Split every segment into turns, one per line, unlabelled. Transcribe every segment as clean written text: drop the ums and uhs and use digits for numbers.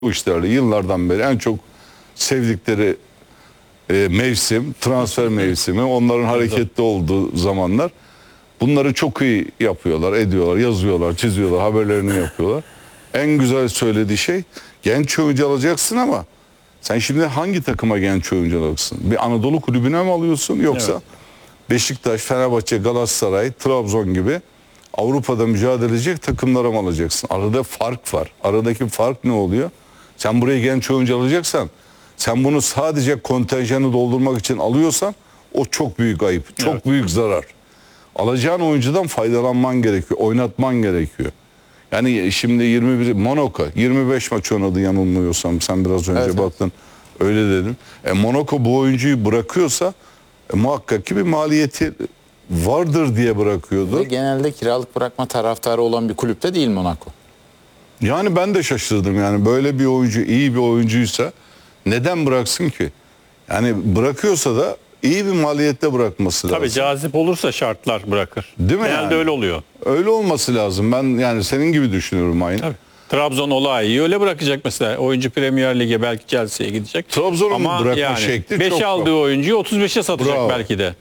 bu işlerle yıllardan beri en çok sevdikleri mevsim, transfer mevsimi, onların hareketli olduğu zamanlar. Bunları çok iyi yapıyorlar, ediyorlar, yazıyorlar, çiziyorlar, haberlerini yapıyorlar. En güzel söylediği şey, genç oyuncu alacaksın ama sen şimdi hangi takıma genç oyuncu alacaksın? Bir Anadolu kulübüne mi alıyorsun, yoksa evet, Beşiktaş, Fenerbahçe, Galatasaray, Trabzon gibi Avrupa'da mücadele edecek takımlara mı alacaksın? Arada fark var. Aradaki fark ne oluyor? Sen buraya genç oyuncu alacaksan, sen bunu sadece kontenjanı doldurmak için alıyorsan, o çok büyük ayıp, çok evet, büyük zarar. Alacağın oyuncudan faydalanman gerekiyor, oynatman gerekiyor. Yani şimdi 21 Monaco 25 maç oynadı yanılmıyorsam, sen biraz önce evet, baktın öyle dedim. Monaco bu oyuncuyu bırakıyorsa muhakkak ki bir maliyeti vardır diye bırakıyordu.
Ve genelde kiralık bırakma taraftarı olan bir kulüpte değil Monaco.
Yani ben de şaşırdım, yani böyle bir oyuncu iyi bir oyuncuysa neden bıraksın ki? Yani bırakıyorsa da iyi bir maliyette bırakması lazım.
Tabii cazip olursa şartlar bırakır.
Değil mi?
Genelde
yani
öyle oluyor.
Öyle olması lazım. Ben yani senin gibi düşünüyorum aynı.
Tabii. Trabzon olayı öyle bırakacak mesela. Oyuncu Premier Lig'e, belki Chelsea'ye gidecek.
Trabzon'un bırakma yani şekli
5
çok
aldığı
farklı.
oyuncuyu 35'e satacak
Bravo.
belki de.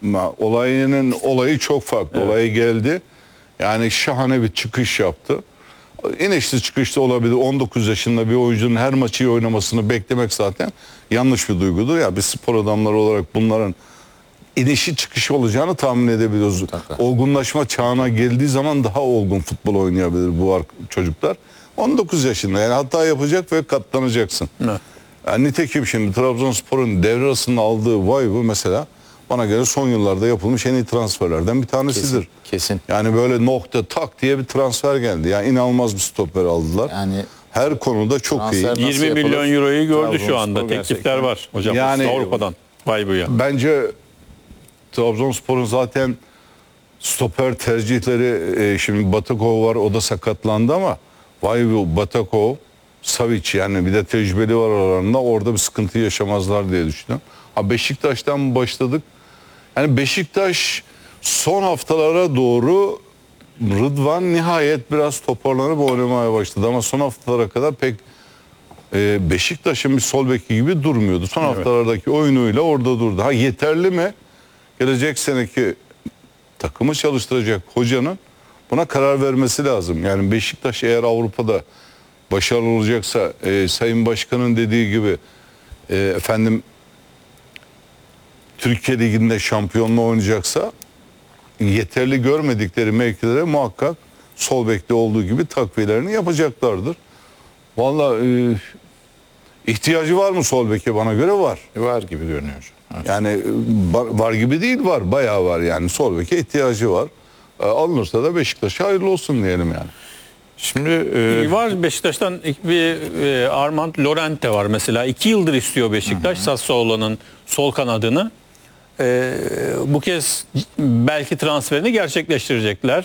Olayı çok farklı. Evet. Olayı geldi. Yani şahane bir çıkış yaptı. İnişli çıkışta olabilir. 19 yaşında bir oyuncunun her maçı iyi oynamasını beklemek zaten yanlış bir duygudur. Ya biz spor adamları olarak bunların inişi çıkışı olacağını tahmin edebiliyoruz. Olgunlaşma çağına geldiği zaman daha olgun futbol oynayabilir bu çocuklar. 19 yaşında, yani hata yapacak ve katlanacaksın. Evet. Yani nitekim şimdi Trabzonspor'un devre arasında aldığı Vaybu mesela bana göre son yıllarda yapılmış en iyi transferlerden bir tanesidir.
Kesin.
Yani böyle nokta tak diye bir transfer geldi. Yani inanılmaz bir stoper aldılar. Yani her konuda çok iyi.
20 milyon euroyu gördü şu anda. Teklifler var hocam. Yani Avrupa'dan Vaybu'ya.
Bence Trabzonspor'un zaten stoper tercihleri, şimdi Batakov var, o da sakatlandı ama Vaybu, Batakov, Savic, yani bir de tecrübeli var aralarında, orada bir sıkıntı yaşamazlar diye düşünüyorum. Beşiktaş'tan başladık. Yani Beşiktaş son haftalara doğru Rıdvan nihayet biraz toparlanıp oynamaya başladı ama son haftalara kadar pek Beşiktaş'ın bir sol beki gibi durmuyordu. Son evet, haftalardaki oyunuyla orada durdu. Yeterli mi? Gelecek seneki takımı çalıştıracak hocanın buna karar vermesi lazım. Yani Beşiktaş eğer Avrupa'da başarılı olacaksa, Sayın Başkan'ın dediği gibi Türkiye Ligi'nde şampiyonluğu oynayacaksa yeterli görmedikleri mevkilere muhakkak sol bekte olduğu gibi takviyelerini yapacaklardır. Vallahi ihtiyacı var mı sol beke? Bana göre var.
Var gibi görünüyor. Evet.
Yani var gibi değil, var. Bayağı var yani, sol beke ihtiyacı var. Alınırsa da Beşiktaş'a hayırlı olsun diyelim yani.
Şimdi var Beşiktaş'tan bir Armand Lorente var mesela. 2 yıldır istiyor Beşiktaş Sassuolo'nun sol kanadını. Bu kez belki transferini gerçekleştirecekler.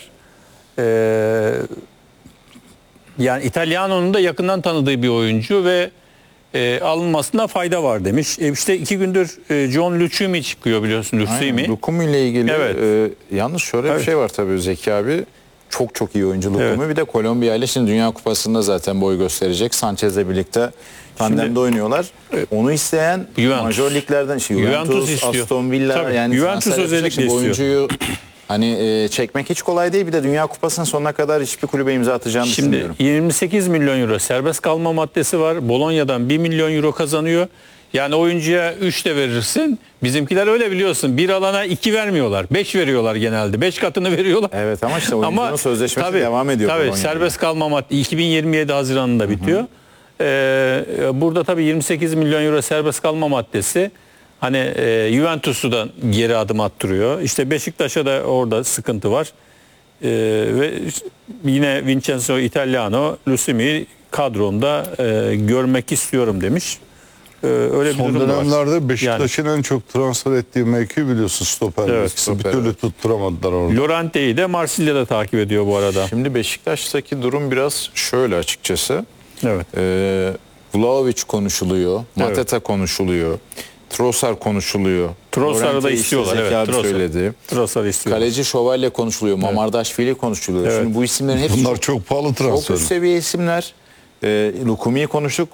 Yani İtalyano'nun da yakından tanıdığı bir oyuncu ve alınmasına fayda var demiş. İşte 2 gündür John Lucumi çıkıyor, biliyorsun, Lucumi.
Lucumi ile ilgili
evet,
yalnız şöyle bir şey var tabii Zeki abi. Çok iyi oyuncu Lucumi. Evet. Bir de Kolombiya ile şimdi Dünya Kupası'nda zaten boy gösterecek. Sanchez'le birlikte tandemde oynuyorlar. Onu isteyen major liglerden
Juventus istiyor.
Aston Villa,
tabii,
yani
Juventus özellikle istiyor.
Oyuncuyu hani çekmek hiç kolay değil. Bir de Dünya Kupası'nın sonuna kadar hiçbir kulübe imza atacağını düşünmüyorum.
Şimdi 28 milyon euro serbest kalma maddesi var. Bolonya'dan 1 milyon euro kazanıyor. Yani oyuncuya 3 de verirsin. Bizimkiler öyle, biliyorsun. Bir alana 2 vermiyorlar. 5 veriyorlar genelde. 5 katını veriyorlar.
Evet ama işte oyuncunun sözleşmesi devam ediyor.
Tabii serbest kalma maddesi 2027 Haziran'da bitiyor. Burada tabii 28 milyon euro serbest kalma maddesi. Hani Juventus'u da geri adım attırıyor. İşte Beşiktaş'a da orada sıkıntı var. Ve yine Vincenzo Italiano, Lucumi kadromda görmek istiyorum demiş. Öyle bir
son dönemlerde Beşiktaş'ın en çok transfer ettiği mevki biliyorsun stoper. Evet, bir türlü tutturamadılar orada.
Lorente'yi de Marsilya'da takip ediyor bu arada.
Şimdi Beşiktaş'taki durum biraz şöyle açıkçası.
Evet.
Vlahovic konuşuluyor, Mateta konuşuluyor, Trossard konuşuluyor.
Trossard'ı da istiyorlar.
Evet, söyledi.
Trossard istiyor.
Kaleci Şövalye konuşuluyor, Mamardaşvili konuşuluyor.
Evet.
Şimdi bu isimlerin hepsi
bunlar çok pahalı transfer.
Çok üst seviye isimler. Lukumi'yi konuştuk.